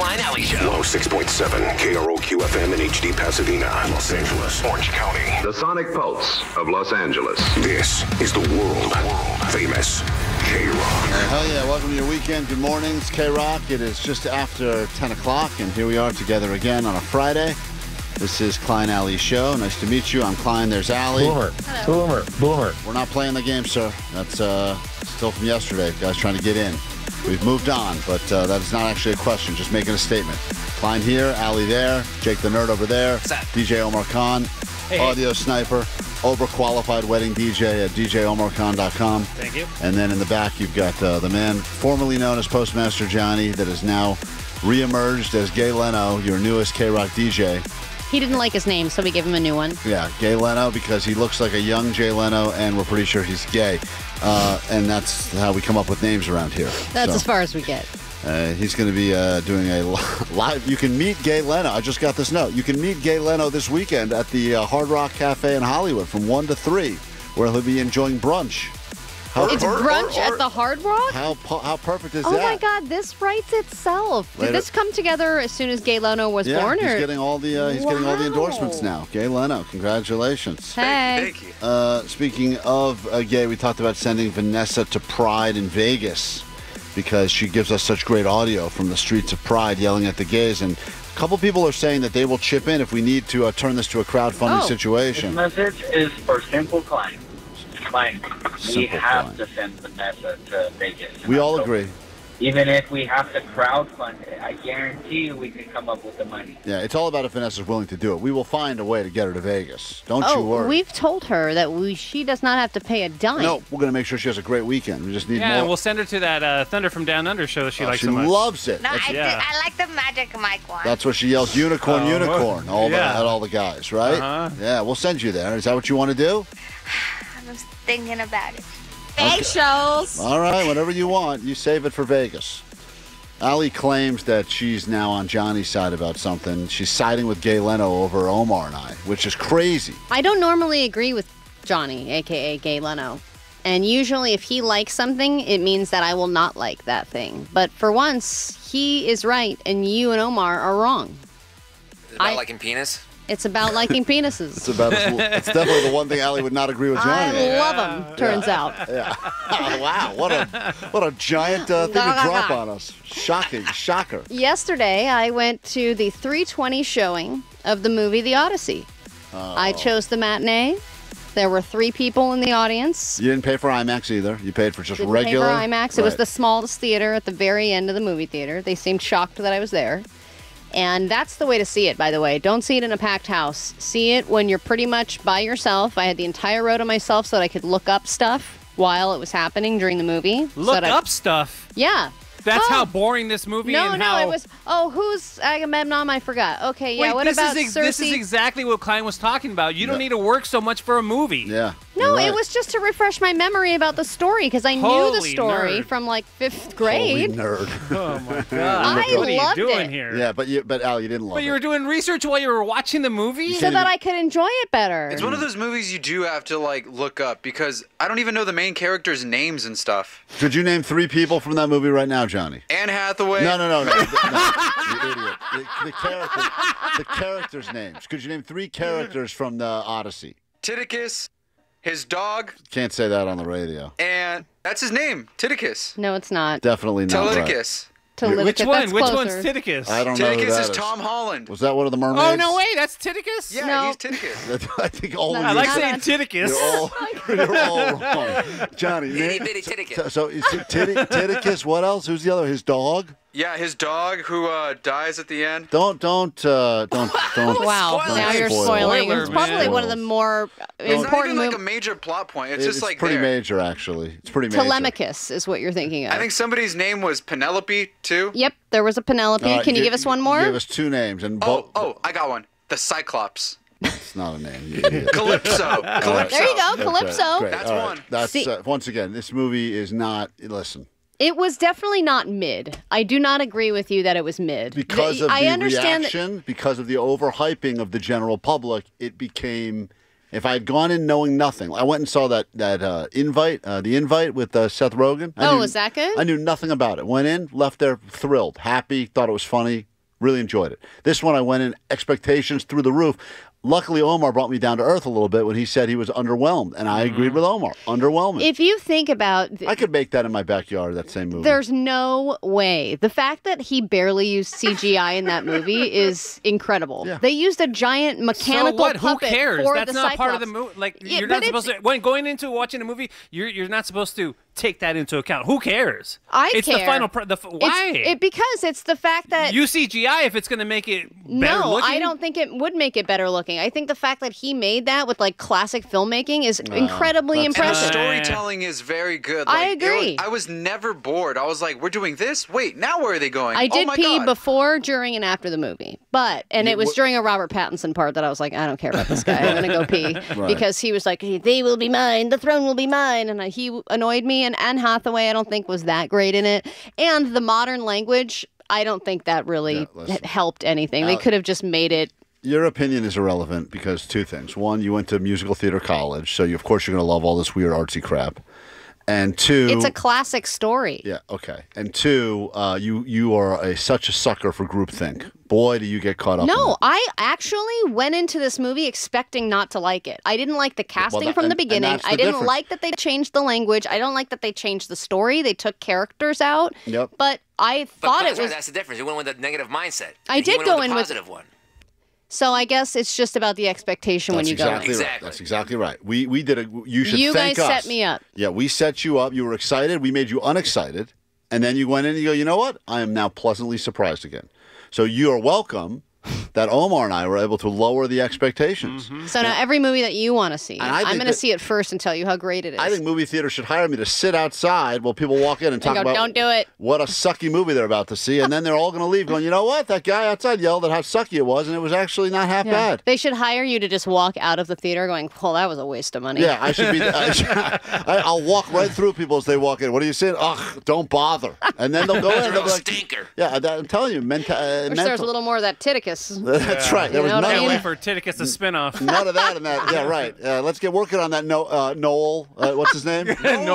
Klein Alley Show. Low 6.7, KROQ FM in HD Pasadena, Los Angeles, Orange County. The Sonic Pulse of Los Angeles. This is the world famous K-Rock. Hell yeah, welcome to your weekend. Good morning, it's K-Rock. It is just after 10 o'clock, and here we are together again on a Friday. This is Klein Alley Show. Nice to meet you. I'm Klein. There's Allie. Boomer. We're not playing the game, sir. That's still from yesterday. Guys trying to get in. We've moved on, but that is not actually a question. Just making a statement. Klein here, Allie there, Jake the Nerd over there, DJ Omar Khan, Audio Sniper, overqualified wedding DJ at djomarkhan.com. Thank you. And then in the back, you've got the man formerly known as Postmaster Johnny that is now reemerged as Gay Leno, your newest K-Rock DJ. He didn't like his name, so we gave him a new one. Yeah, Gay Leno, because he looks like a young Jay Leno, and we're pretty sure he's gay. And that's how we come up with names around here. That's as far as we get. He's going to be doing a live. You can meet Gay Leno. I just got this note. You can meet Gay Leno this weekend at the Hard Rock Cafe in Hollywood from 1 to 3, where he'll be enjoying brunch. It's brunch at the Hard Rock? How perfect is that? Oh my God, this writes itself. Did this come together as soon as Gay Leno was born? He's getting all the getting all the endorsements now. Gay Leno, congratulations. Hey. Thank you. Speaking of gay, we talked about sending Vanessa to Pride in Vegas because she gives us such great audio from the streets of Pride yelling at the gays. And a couple people are saying that they will chip in if we need to turn this to a crowdfunding situation. This message is for Simple Klein. Klein, we have Klein. to send Vanessa to Vegas. We all agree. Even if we have to crowdfund it, I guarantee you we can come up with the money. Yeah, it's all about if Vanessa's willing to do it. We will find a way to get her to Vegas. Don't you worry. We've told her that she does not have to pay a dime. No, we're going to make sure she has a great weekend. We just need more. Yeah, and we'll send her to that Thunder from Down Under show that she likes she so much. loves it. No, That's, I like the Magic Mike one. that's what she yells, unicorn, unicorn, at all the guys, right? Uh-huh. Yeah, we'll send you there. Is that what you want to do? I'm thinking about it. Facials. All right, whatever you want. You save it for Vegas. Allie claims that she's now on Johnny's side about something. She's siding with Gay Leno over Omar and I, which is crazy. I don't normally agree with Johnny, a.k.a. Gay Leno. And usually if he likes something, it means that I will not like that thing. But for once, he is right, and you and Omar are wrong. Is it about liking penis? It's about liking penises. It's definitely the one thing Allie would not agree with Johnny. I love him, turns out. Yeah. Wow, what a giant thing to drop on us. Shocking, shocker. Yesterday, I went to the 3:20 showing of the movie The Odyssey. I chose the matinee. There were 3 people in the audience. You didn't pay for IMAX either. You paid for just Didn't regular. pay for IMAX. It was the smallest theater at the very end of the movie theater. They seemed shocked that I was there. And that's the way to see it, by the way. Don't see it in a packed house. See it when you're pretty much by yourself. I had the entire row to myself so that I could look up stuff while it was happening during the movie. Look up stuff? Yeah. That's how boring this movie No, and how... it was, who's Agamemnon? I forgot. Okay, yeah, Wait, what this about is Cersei? This is exactly what Klein was talking about. You don't need to work so much for a movie. Yeah. No, you're it right. was just to refresh my memory about the story because I knew the Holy story nerd. from like 5th grade. Holy nerd. Oh, my God. I what are you loved doing it. here? Yeah, but Al, you didn't love But it. you were doing research while you were watching the movie? So that I could enjoy it better. It's one of those movies you do have to look up because I don't even know the main characters' names and stuff. Could you name 3 people from that movie right now, Johnny? Anne Hathaway. No. You idiot. The characters' names. Could you name 3 characters from the Odyssey? Titicus, his dog, Can't say that on the radio. and that's his name, Titicus. No, it's not. Definitely not right. Teledicus. Teledicus, Which one? that's Which closer. one's Titicus? I don't know who Titicus that is is. Tom Holland. Was that one of the mermaids? Oh, no way. That's Titicus? Yeah, No. he's Titicus. I think all of I you like said- saying Titicus. You're all wrong. Johnny, Itty bitty Titicus. So is it Titicus? What else? Who's the other? His dog? Yeah, his dog who dies at the end. Don't. Wow, Spoiler. now you're Spoiler. spoiling. Spoiler, It's probably man. one of the more It's not important even like a movies. major plot point. It's just like pretty there. major, actually. It's pretty major. Telemachus is what you're thinking of. I think somebody's name was Penelope too. Yep, there was a Penelope. All right, Can you give us one more? Give us 2 names. And I got one. The Cyclops. It's not a name. You idiot. Calypso. Calypso. There you go, That's Calypso. Great. That's All right. one. That's See- once again, this movie is not. Listen, It was definitely not mid. I do not agree with you that it was mid. because of I the understand reaction, because of the overhyping of the general public, it became. If I had gone in knowing nothing, I went and saw the invite with Seth Rogen. Was that good? I knew nothing about it. Went in, left there thrilled, happy, thought it was funny. Really enjoyed it. This one I went in expectations through the roof. Luckily, Omar brought me down to earth a little bit when he said he was underwhelmed, and I agreed with Omar. Underwhelming. If you think about... I could make that in my backyard, that same movie. There's no way. The fact that he barely used CGI in that movie is incredible. Yeah. They used a giant mechanical puppet. Who cares? For That's the not Cyclops. part of the movie. Like, you're not supposed to... When going into watching a movie, you're not supposed to take that into account. Who cares? It's care. The final... Why? Because it's the fact that... You CGI if it's going to make it better looking. No, I don't think it would make it better looking. I think the fact that he made that with like classic filmmaking is incredibly impressive. And the storytelling is very good. I agree. I was never bored. I was like, we're doing this? Wait, now where are they going? I did pee before, during, and after the movie. It was during a Robert Pattinson part that I was like, I don't care about this guy. I'm going to go pee. Because he was like, they will be mine. The throne will be mine. And he annoyed me. And Anne Hathaway, I don't think, was that great in it. And the modern language, I don't think that really helped anything. They could have just made it. Your opinion is irrelevant because two things. One, you went to musical theater college, so of course you're going to love all this weird artsy crap. And two... It's a classic story. Yeah, okay. And two, you are such a sucker for groupthink. Boy, do you get caught up in that. I actually went into this movie expecting not to like it. I didn't like the casting from the beginning. I didn't like that they changed the language. I don't like that they changed the story. They took characters out. Yep. But I thought it was... That's the difference. You went with a negative mindset. I did go in with a positive one. So I guess it's just about the expectation when you go in. Right. That's exactly right. We did you should You thank guys us. set me up. Yeah, we set you up. You were excited. We made you unexcited. And then you went in and you go, you know what? I am now pleasantly surprised again. So you are welcome that Omar and I were able to lower the expectations. Mm-hmm. So now every movie that you want to see, I'm going to see it first and tell you how great it is. I think movie theaters should hire me to sit outside while people walk in and talk about don't do it. What a sucky movie they're about to see. And then they're all going to leave going, you know what? That guy outside yelled at how sucky it was, and it was actually not half bad. They should hire you to just walk out of the theater going, well, that was a waste of money. Yeah, I should be. I'll walk right through people as they walk in. What are you saying? Ugh, don't bother. And then they'll go in and they'll be like, stinker. Yeah, I'm telling you, Wish there was a little more of that Titicus. That's right. There was none Can't wait for Titicus a spinoff. None of that in that. Yeah, right. Let's get working on that. Noel. What's his name?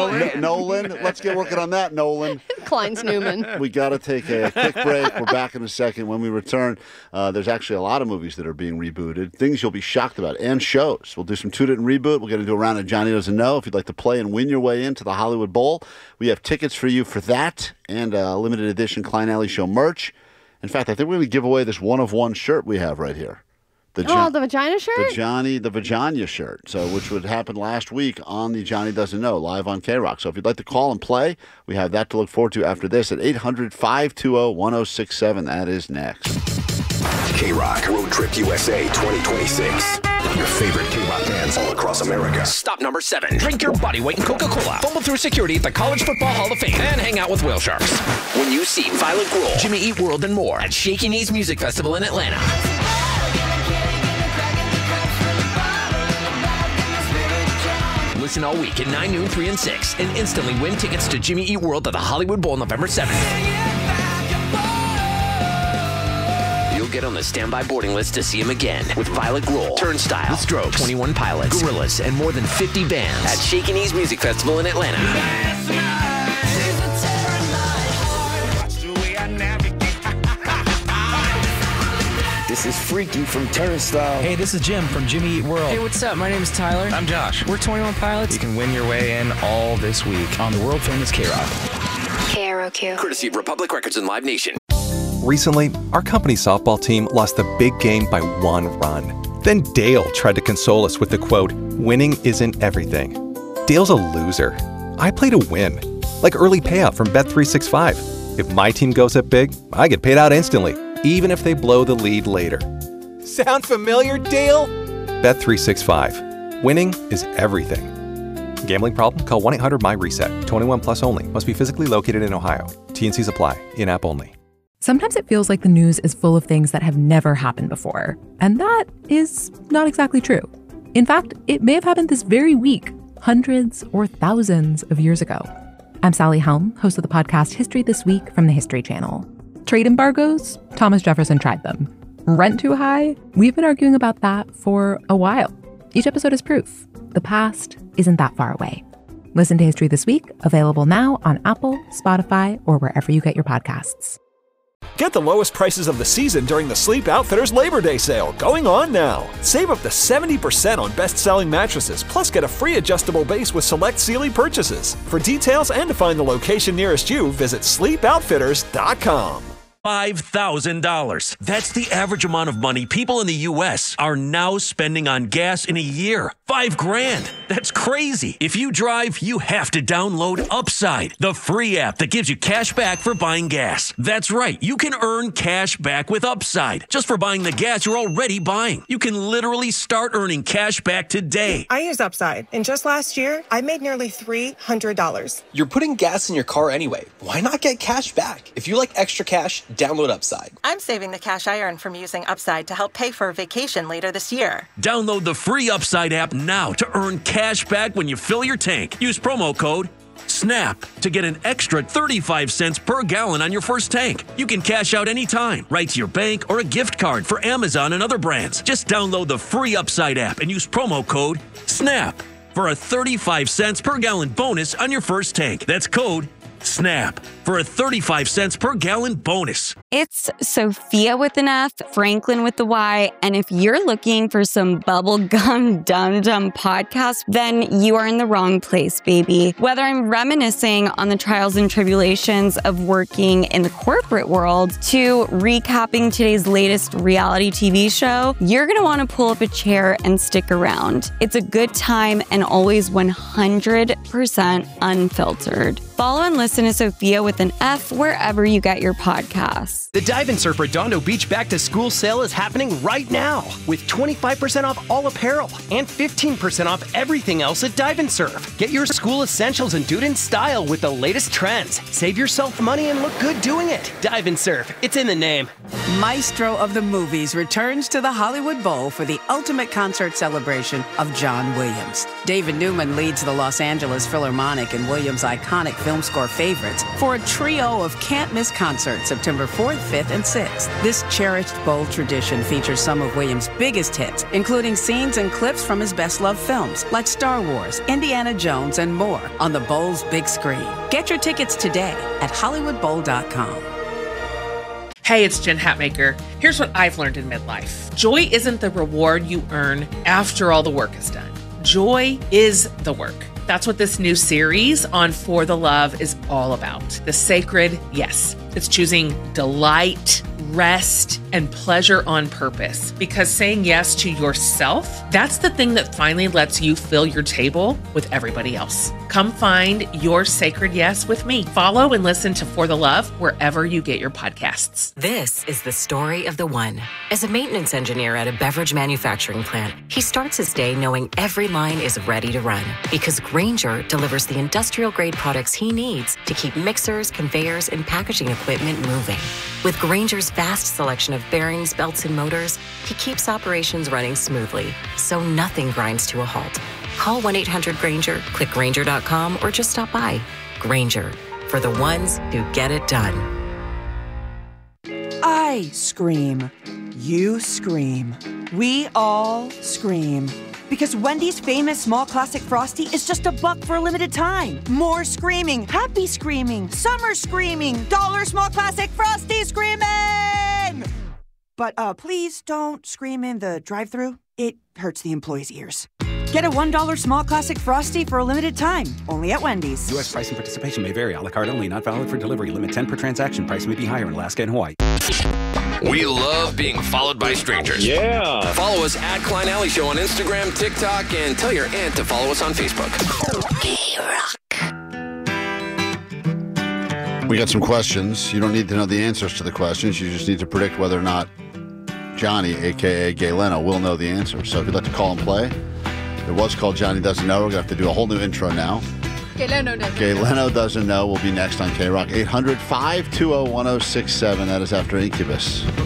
Nolan. Let's get working on that, Nolan. Kleins Newman. We got to take a quick break. We're back in a second. When we return, there's actually a lot of movies that are being rebooted. Things you'll be shocked about, and shows. We'll do some Toot It and Reboot. We'll get into a round of Johnny Doesn't Know. If you'd like to play and win your way into the Hollywood Bowl, we have tickets for you for that and limited edition Klein Alley Show merch. In fact, I think we're going to give away this one-of-one shirt we have right here. The vagina shirt? The Vagina shirt, which would happen last week on the Johnny Doesn't Know, live on K-Rock. So if you'd like to call and play, we have that to look forward to after this at 800-520-1067. That is next. K-Rock Road Trip USA 2026. Your favorite K-Rock bands all across America. Stop number 7. Drink your body weight in Coca-Cola. Fumble through security at the College Football Hall of Fame. And hang out with whale sharks. When you see Violet Grohl, Jimmy Eat World, and more at Shaky Knees Music Festival in Atlanta. Listen all week at 9, noon, 3, and 6. And instantly win tickets to Jimmy Eat World at the Hollywood Bowl November 7th. You'll get on the standby boarding list to see him again with Violet Grohl, Turnstile, The Strokes, 21 Pilots, Gorillaz, and more than 50 bands at Shaky Knees Music Festival in Atlanta. This is Freaky from Turnstile. Hey, this is Jim from Jimmy Eat World. Hey, what's up? My name is Tyler. I'm Josh. We're 21 Pilots. You can win your way in all this week on the world famous K-Rock. KROQ. Courtesy of Republic Records and Live Nation. Recently, our company softball team lost the big game by 1 run. Then Dale tried to console us with the quote, "Winning isn't everything." Dale's a loser. I play to win. Like early payout from Bet365. If my team goes up big, I get paid out instantly, even if they blow the lead later. Sound familiar, Dale? Bet365. Winning is everything. Gambling problem? Call 1-800-MY-RESET. 21 plus only. Must be physically located in Ohio. T&Cs apply. In-app only. Sometimes it feels like the news is full of things that have never happened before. And that is not exactly true. In fact, it may have happened this very week, hundreds or thousands of years ago. I'm Sally Helm, host of the podcast History This Week from the History Channel. Trade embargoes? Thomas Jefferson tried them. Rent too high? We've been arguing about that for a while. Each episode is proof. The past isn't that far away. Listen to History This Week, available now on Apple, Spotify, or wherever you get your podcasts. Get the lowest prices of the season during the Sleep Outfitters Labor Day sale, going on now. Save up to 70% on best-selling mattresses, plus get a free adjustable base with select Sealy purchases. For details and to find the location nearest you, visit sleepoutfitters.com. $5,000. That's the average amount of money people in the U.S. are now spending on gas in a year. $5,000. That's crazy. If you drive, you have to download Upside, the free app that gives you cash back for buying gas. That's right. You can earn cash back with Upside just for buying the gas you're already buying. You can literally start earning cash back today. I use Upside, and just last year, I made nearly $300. You're putting gas in your car anyway. Why not get cash back? If you like extra cash, download Upside. I'm saving the cash I earn from using Upside to help pay for a vacation later this year. Download the free Upside app now to earn cash back when you fill your tank. Use promo code SNAP to get an extra 35 cents per gallon on your first tank. You can cash out anytime, right to your bank or a gift card for Amazon and other brands. Just download the free Upside app and use promo code SNAP for a 35 cents per gallon bonus on your first tank. That's code SNAP for a 35 cents per gallon bonus. It's Sophia with an F, Franklin with the Y, and if you're looking for some bubblegum dum-dum podcast, then you are in the wrong place, baby. Whether I'm reminiscing on the trials and tribulations of working in the corporate world to recapping today's latest reality TV show, you're going to want to pull up a chair and stick around. It's a good time and always 100% unfiltered. Follow and listen to Sophia with an F wherever you get your podcasts. The Dive and Surf Redondo Beach Back to School sale is happening right now with 25% off all apparel and 15% off everything else at Dive and Surf. Get your school essentials and do it in style with the latest trends. Save yourself money and look good doing it. Dive and Surf, it's in the name. Maestro of the Movies returns to the Hollywood Bowl for the ultimate concert celebration of John Williams. David Newman leads the Los Angeles Philharmonic and Williams' iconic film score favorites for a trio of can't-miss concerts September 4th, 5th, and 6th. This cherished bowl tradition features some of Williams' biggest hits, including scenes and clips from his best-loved films like Star Wars, Indiana Jones, and more on the Bowl's big screen. Get your tickets today at HollywoodBowl.com. Hey, it's Jen Hatmaker. Here's what I've learned in midlife. Joy isn't the reward you earn after all the work is done. Joy is the work. That's what this new series on For the Love is all about. The sacred yes. It's choosing delight, rest, and pleasure on purpose. Because saying yes to yourself, that's the thing that finally lets you fill your table with everybody else. Come find your sacred yes with me. Follow and listen to For the Love wherever you get your podcasts. This is the story of the one. As a maintenance engineer at a beverage manufacturing plant, he starts his day knowing every line is ready to run. Because Grainger delivers the industrial-grade products he needs to keep mixers, conveyors, and packaging equipment moving. With Grainger's vast selection of bearings, belts, and motors, he keeps operations running smoothly, so nothing grinds to a halt. Call 1-800-GRAINGER, click Grainger.com, or just stop by. Grainger, for the ones who get it done. I scream. You scream. We all scream. Because Wendy's famous small classic Frosty is just $1 for a limited time. More screaming, happy screaming, summer screaming, dollar small classic Frosty screaming! But please don't scream in the drive-thru. It hurts the employees' ears. Get a $1 small classic Frosty for a limited time, only at Wendy's. U.S. price and participation may vary. A la carte only, not valid for delivery. Limit 10 per transaction. Price may be higher in Alaska and Hawaii. We love being followed by strangers. Yeah. Follow us at Klein Alley Show on Instagram, TikTok, and tell your aunt to follow us on Facebook. We got some questions. You don't need to know the answers to the questions. You just need to predict whether or not Johnny, a.k.a. Gay Leno, will know the answer. So if you'd like to call and play, it was called Johnny Doesn't Know. We're going to have to do a whole new intro now. Gay Leno doesn't know. Gay Leno Doesn't Know will be next on K-Rock. 800-520-1067. That is after Incubus.